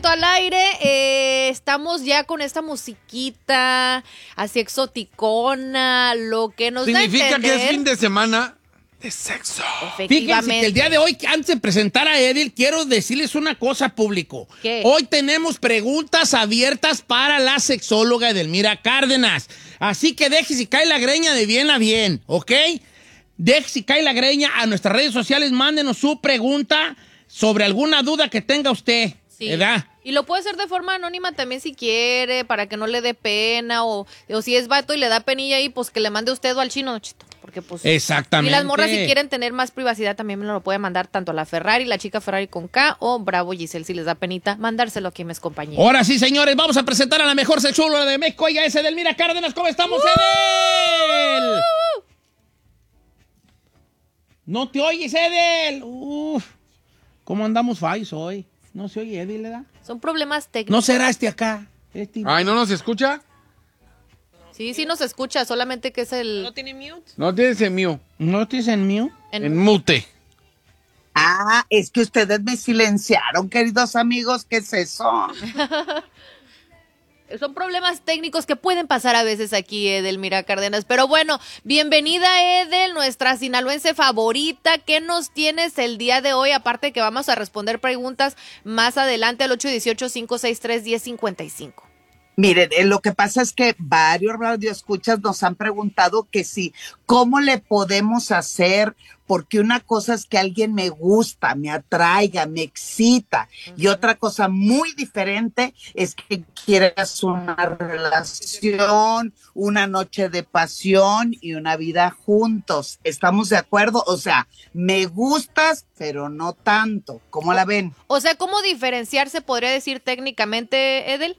Momento al Aire. Estamos ya con esta musiquita así exoticona, lo que nos da a Significa entender. que es fin de semana de sexo. Efectivamente. Fíjense que el día de hoy, antes de presentar a Edil, quiero decirles una cosa, público. ¿Qué? Hoy tenemos preguntas abiertas para la sexóloga Edelmira Cárdenas. Así que deje si cae la greña de bien a bien, ¿ok? Deje si cae la greña a nuestras redes sociales, mándenos su pregunta sobre alguna duda que tenga usted, Sí. ¿verdad? Y lo puede hacer de forma anónima también si quiere, para que no le dé pena, o si es vato y le da penilla ahí, pues que le mande usted o al chino, chito, porque pues... Exactamente. Y las morras si quieren tener más privacidad también me lo puede mandar tanto a la Ferrari, la chica Ferrari con K, o Bravo Giselle si les da penita, mandárselo aquí a mis compañeros. Ahora sí, señores, vamos a presentar a la mejor sexóloga de México. Ella es Edelmira Cárdenas. ¿Cómo estamos, Edel? ¿No te oyes, Edel? Uf. ¿Cómo andamos fallos hoy? No se oye, Edel, ¿verdad? Son problemas técnicos. ¿No será este acá? Ay, ¿no nos escucha? Sí nos escucha, solamente que es el... ¿No tiene mute? No tienes en mío. ¿No tienes en mío? En mute. Ah, es que ustedes me silenciaron, queridos amigos. ¿Qué es eso? Son problemas técnicos que pueden pasar a veces aquí, Edelmira Cárdenas. Pero bueno, bienvenida, Edel, nuestra sinaloense favorita. ¿Qué nos tienes el día de hoy? Aparte que vamos a responder preguntas más adelante al 818-563-1055. Miren, lo que pasa es que varios radioescuchas nos han preguntado que sí, ¿cómo le podemos hacer? Porque una cosa es que alguien me gusta, me atraiga, me excita. Y otra cosa muy diferente es que quieras una relación, una noche de pasión y una vida juntos. ¿Estamos de acuerdo? O sea, me gustas, pero no tanto. ¿Cómo la ven? O sea, ¿cómo diferenciarse podría decir técnicamente, Edel?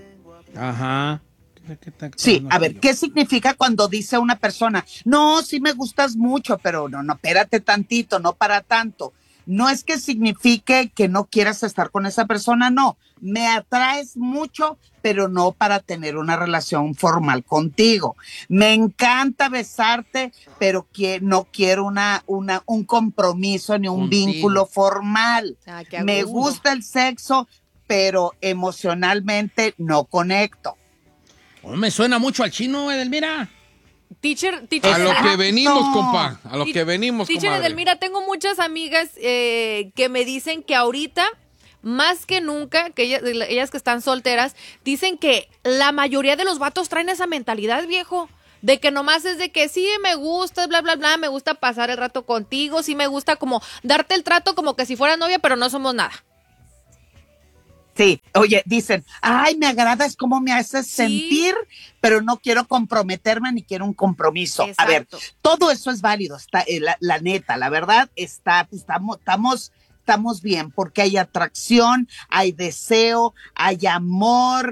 Ajá. Sí, a ver, ¿qué significa cuando dice una persona, no, sí me gustas mucho, pero no, espérate tantito, no para tanto? No es que signifique que no quieras estar con esa persona, no. Me atraes mucho, pero no para tener una relación formal contigo. Me encanta besarte, pero no quiero un compromiso ni un Contigo. vínculo formal. Ah, qué a Me gusto. gusta el sexo, pero emocionalmente no conecto. Oh, me suena mucho al chino, Edelmira. Teacher, A lo que venimos, No. compa. A lo que venimos, Teacher comadre. Edelmira, tengo muchas amigas que me dicen que ahorita, más que nunca, que ellas que están solteras, dicen que la mayoría de los vatos traen esa mentalidad, viejo. De que nomás es de que sí me gusta, bla, bla, bla, me gusta pasar el rato contigo, sí me gusta como darte el trato como que si fuera novia, pero no somos nada. Sí, oye, dicen, ay, me agradas cómo me haces Sí. sentir, pero no quiero comprometerme ni quiero un compromiso. A ver, Exacto. todo eso es válido, está, la neta, la verdad, estamos bien, porque hay atracción, hay deseo, hay amor,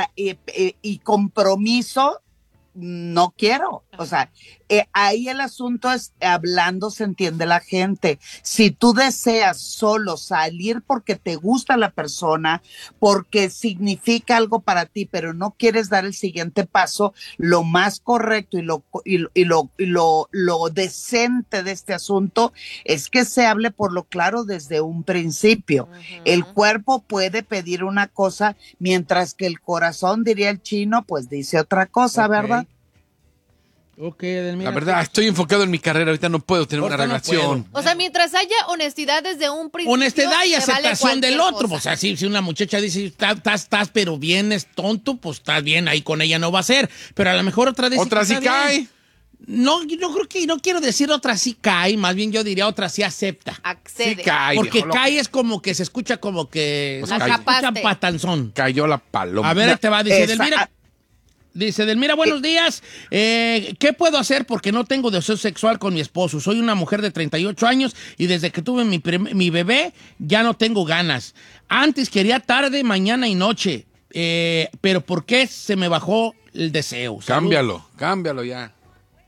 y compromiso. No quiero, o sea, ahí el asunto es, hablando se entiende la gente. Si tú deseas solo salir porque te gusta la persona, porque significa algo para ti, pero no quieres dar el siguiente paso, lo más correcto y lo decente de este asunto es que se hable por lo claro desde un principio. El cuerpo puede pedir una cosa, mientras que el corazón, diría el chino, pues dice otra cosa, Ok. ¿verdad? Ok, Edelmira. La verdad, estoy enfocado en mi carrera. Ahorita no puedo tener una Ahorita no relación. puedo. O sea, mientras haya honestidad desde un principio. Honestidad y me vale aceptación del cualquier otro. cosa. O sea, si una muchacha dice, estás, pero bien es tonto, pues estás bien, ahí con ella no va a ser. Pero a lo mejor otra dice Otra que sí está bien. cae. No, yo creo que no quiero decir otra sí cae, más bien yo diría otra sí acepta. Accede. Sí cae. Porque viejo, cae es como que se escucha como que Pues se cae. escucha Atrapaste. patanzón. Cayó la paloma. A ver, ahí te va, dice Esa- Edelmira. Dice Edelmira, buenos días. ¿Qué puedo hacer porque no tengo deseo sexual con mi esposo? Soy una mujer de 38 años y desde que tuve mi bebé ya no tengo ganas. Antes quería tarde, mañana y noche, pero ¿por qué se me bajó el deseo? Salud. Cámbialo ya.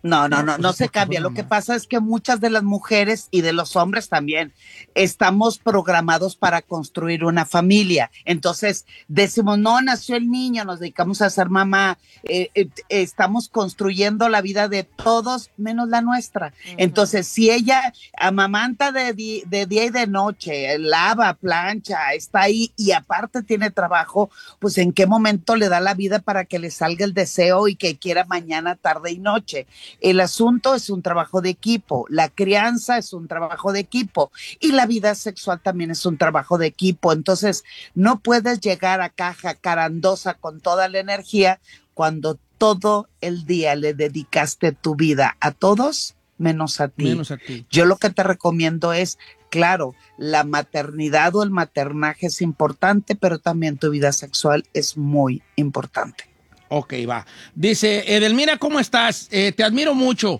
No se cambia. Lo que pasa es que muchas de las mujeres y de los hombres también estamos programados para construir una familia. Entonces decimos, no, nació el niño, nos dedicamos a ser mamá. Estamos construyendo la vida de todos menos la nuestra. Entonces, si ella amamanta de día y de noche, lava, plancha, está ahí y aparte tiene trabajo, pues ¿en qué momento le da la vida para que le salga el deseo y que quiera mañana, tarde y noche? El asunto es un trabajo de equipo, la crianza es un trabajo de equipo y la vida sexual también es un trabajo de equipo. Entonces, no puedes llegar a caja carandosa con toda la energía cuando todo el día le dedicaste tu vida a todos menos a ti. Menos a ti. Yo lo que te recomiendo es, claro, la maternidad o el maternaje es importante, pero también tu vida sexual es muy importante. Ok, va. Dice, Edelmira, ¿cómo estás? Te admiro mucho.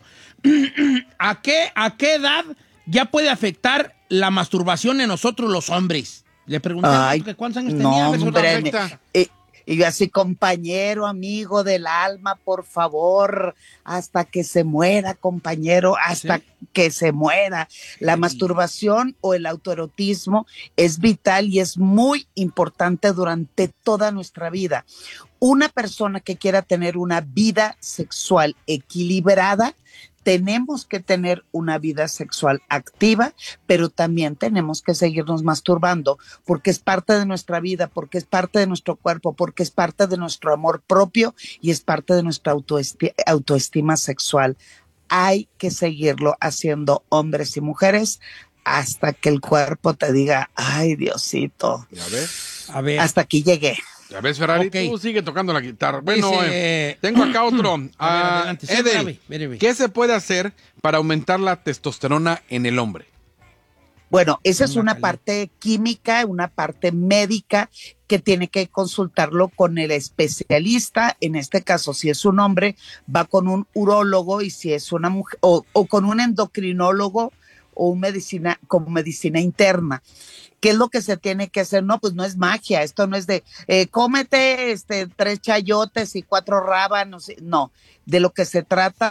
¿A qué edad ya puede afectar la masturbación en nosotros los hombres? Le pregunté cuántos años tenía. Hombre, y yo así, compañero, amigo del alma, por favor, hasta que se muera, compañero, hasta que se muera. La masturbación o el autoerotismo es vital y es muy importante durante toda nuestra vida. Una persona que quiera tener una vida sexual equilibrada, tenemos que tener una vida sexual activa, pero también tenemos que seguirnos masturbando, porque es parte de nuestra vida, porque es parte de nuestro cuerpo, porque es parte de nuestro amor propio y es parte de nuestra autoestima sexual. Hay que seguirlo haciendo, hombres y mujeres, hasta que el cuerpo te diga, ay, Diosito, ¿Ya ves? A ver. hasta aquí llegué. ¿Ya ves, Ferrari? Ok. Tú sigue tocando la guitarra. Bueno, Dice, tengo acá otro. A ver, adelante. Sí, Edel, breve. ¿qué se puede hacer para aumentar la testosterona en el hombre? Bueno, esa es una caliente. parte química, una parte médica que tiene que consultarlo con el especialista. En este caso, si es un hombre, va con un urólogo, y si es una mujer, o con un endocrinólogo o con medicina interna. ¿Qué es lo que se tiene que hacer? No, pues no es magia, esto no es de cómete 3 chayotes y 4 rábanos, no, de lo que se trata.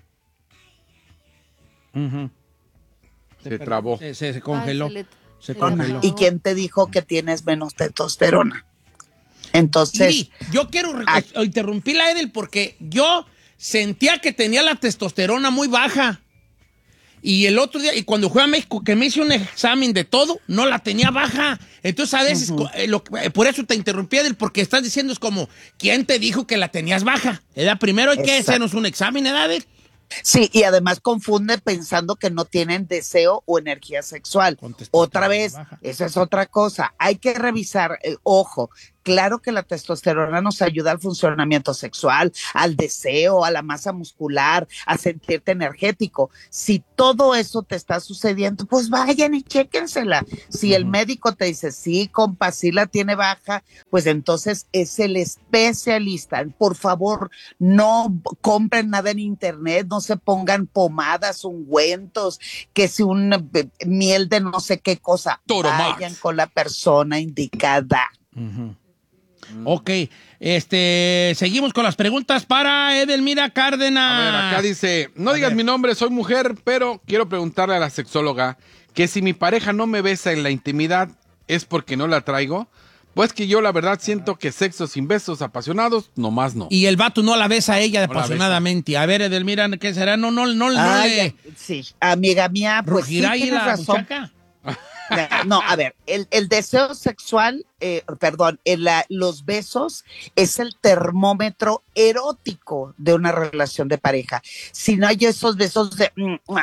Uh-huh. Se trabó. Se congeló. Ay, Se le congeló. ¿Y quién te dijo que tienes menos testosterona? Entonces, Y yo quiero interrumpir a Edel porque yo sentía que tenía la testosterona muy baja. Y el otro día, y cuando fui a México, que me hice un examen de todo, no la tenía baja. Entonces, a veces, por eso te interrumpí, Edel, porque estás diciendo, es como, ¿quién te dijo que la tenías baja? Primero hay que hacernos un examen, Edel. sí, y además confunde pensando que no tienen deseo o energía sexual. Otra vez, baja. esa es otra cosa. Hay que revisar, ojo, claro que la testosterona nos ayuda al funcionamiento sexual, al deseo, a la masa muscular, a sentirte energético. Si todo eso te está sucediendo, pues vayan y chéquensela. Si el médico te dice, sí, compa, sí la tiene baja, pues entonces es el especialista. Por favor, no compren nada en internet, no se pongan pomadas, ungüentos, que si un miel de no sé qué cosa. Toromax. Vayan con la persona indicada. Ok, seguimos con las preguntas para Edelmira Cárdenas. A ver, acá dice, no digas mi nombre, soy mujer, pero quiero preguntarle a la sexóloga que si mi pareja no me besa en la intimidad, ¿es porque no la traigo? Pues que yo la verdad siento que sexo sin besos apasionados, nomás no. Y el vato no la besa a ella la apasionadamente. A ver, Edelmira, ¿qué será? No Ay, le sí, amiga mía, pues sí, rugirá ahí tienes la razón. muchacha. No, a ver, el deseo sexual, los besos es el termómetro erótico de una relación de pareja. Si no hay esos besos de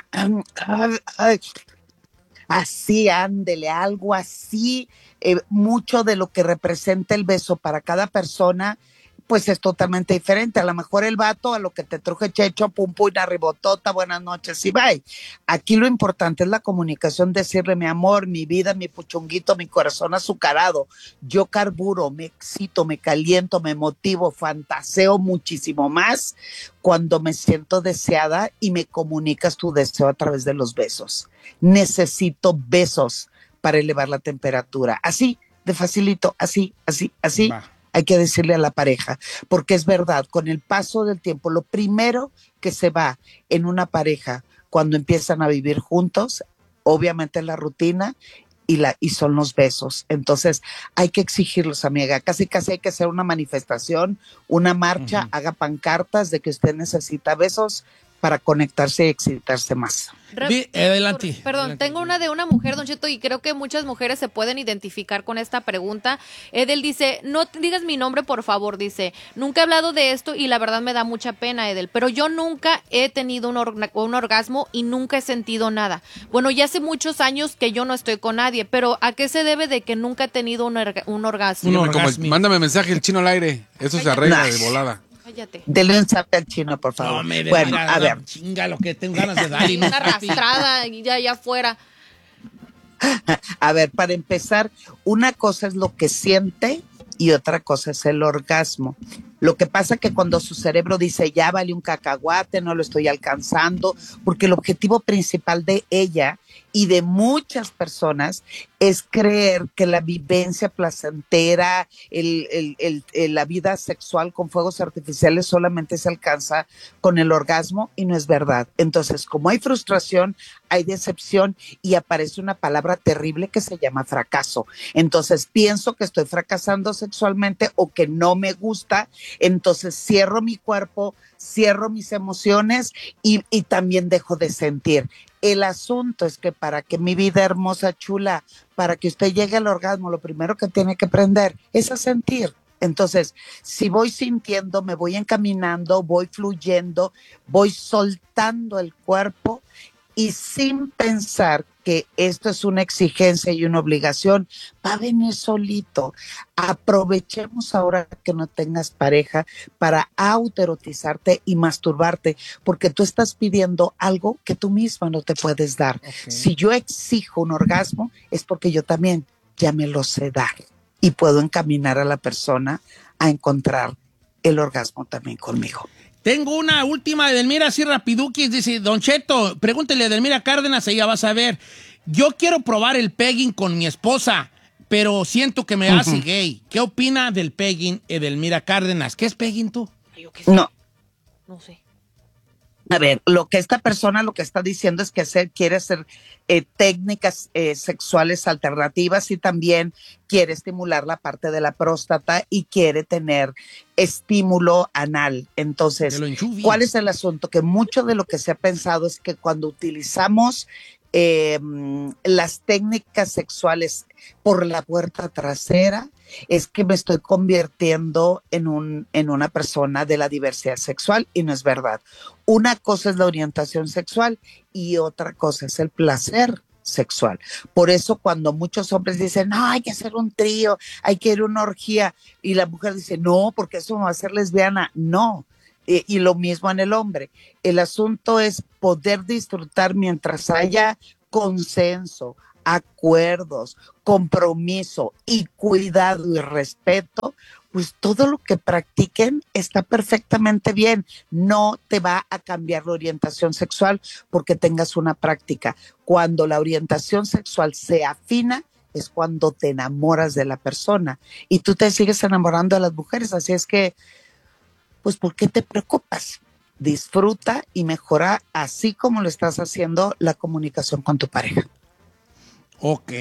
así, ándele, algo así, mucho de lo que representa el beso para cada persona, pues es totalmente diferente. A lo mejor el vato, a lo que te truje checho, pum, pum, una ribotota, buenas noches y bye. Aquí lo importante es la comunicación, decirle, mi amor, mi vida, mi puchunguito, mi corazón azucarado. Yo carburo, me excito, me caliento, me motivo, fantaseo muchísimo más cuando me siento deseada y me comunicas tu deseo a través de los besos. Necesito besos para elevar la temperatura. Así, de facilito, así. Va. hay que decirle a la pareja, porque es verdad, con el paso del tiempo, lo primero que se va en una pareja cuando empiezan a vivir juntos, obviamente es la rutina y son los besos. Entonces hay que exigirlos, amiga. Casi hay que hacer una manifestación, una marcha, haga pancartas de que usted necesita besos para conectarse y excitarse más. Adelante. Perdón, Adelante. tengo una de una mujer, Don Cheto, y creo que muchas mujeres se pueden identificar con esta pregunta. Edel dice, no te digas mi nombre, por favor, dice, nunca he hablado de esto y la verdad me da mucha pena, Edel, pero yo nunca he tenido un orgasmo y nunca he sentido nada. Bueno, ya hace muchos años que yo no estoy con nadie, pero ¿a qué se debe de que nunca he tenido un orgasmo? Un Como orgasmo. mándame mensaje el chino al aire. Eso se arregla de volada. Cállate. Dele un zape al chino, por favor. No, bueno, mira, a ver. chinga lo que tengo ganas de dar. Y no, Una arrastrada y ya allá afuera. A ver, para empezar, una cosa es lo que siente y otra cosa es el orgasmo. Lo que pasa que cuando su cerebro dice, ya vale un cacahuate, no lo estoy alcanzando, porque el objetivo principal de ella y de muchas personas es creer que la vivencia placentera, la vida sexual con fuegos artificiales solamente se alcanza con el orgasmo y no es verdad. Entonces, como hay frustración, hay decepción y aparece una palabra terrible que se llama fracaso. Entonces, pienso que estoy fracasando sexualmente o que no me gusta, entonces cierro mi cuerpo, cierro mis emociones y también dejo de sentir. El asunto es que para que mi vida hermosa, chula, para que usted llegue al orgasmo, lo primero que tiene que aprender es a sentir. Entonces, si voy sintiendo, me voy encaminando, voy fluyendo, voy soltando el cuerpo y sin pensar que esto es una exigencia y una obligación, va a venir solito. Aprovechemos ahora que no tengas pareja para autoerotizarte y masturbarte, porque tú estás pidiendo algo que tú misma no te puedes dar. Okay. Si yo exijo un orgasmo, es porque yo también ya me lo sé dar y puedo encaminar a la persona a encontrar el orgasmo también conmigo. Tengo una última de Edelmira, así rapiduquis. Dice, Don Cheto, pregúntele a Edelmira Cárdenas, ella va a saber. Yo quiero probar el pegging con mi esposa, pero siento que me hace gay. ¿Qué opina del pegging, Edelmira Cárdenas? ¿Qué es pegging tú? No. No sé. A ver, lo que esta persona lo que está diciendo es que quiere hacer técnicas sexuales alternativas y también quiere estimular la parte de la próstata y quiere tener estímulo anal. Entonces, ¿cuál es el asunto? Que mucho de lo que se ha pensado es que cuando utilizamos las técnicas sexuales por la puerta trasera, es que me estoy convirtiendo en una persona de la diversidad sexual y no es verdad. Una cosa es la orientación sexual y otra cosa es el placer sexual. Por eso cuando muchos hombres dicen, no, hay que hacer un trío, hay que ir a una orgía, y la mujer dice, no, porque eso me va a hacer lesbiana. No. Y lo mismo en el hombre. El asunto es poder disfrutar mientras haya consenso, acuerdos, compromiso y cuidado y respeto, pues todo lo que practiquen está perfectamente bien. No te va a cambiar la orientación sexual porque tengas una práctica. Cuando la orientación sexual se afina, es cuando te enamoras de la persona y tú te sigues enamorando de las mujeres. Así es que, pues, ¿por qué te preocupas? Disfruta y mejora, así como lo estás haciendo, la comunicación con tu pareja. Ok.